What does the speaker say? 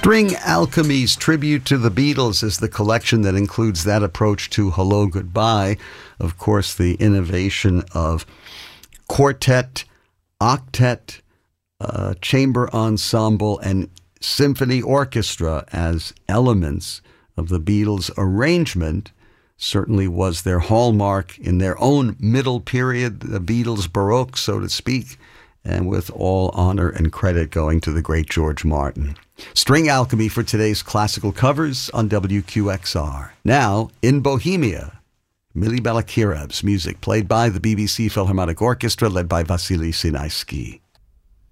String Alchemy's Tribute to the Beatles is the collection that includes that approach to Hello, Goodbye. Of course, the innovation of quartet, octet, chamber ensemble, and symphony orchestra as elements of the Beatles' arrangement certainly was their hallmark in their own middle period, the Beatles' Baroque, so to speak, and with all honor and credit going to the great George Martin. String Alchemy for today's classical covers on WQXR. Now, in Bohemia, Mili Balakiev's music played by the BBC Philharmonic Orchestra led by Vasily Sinaisky.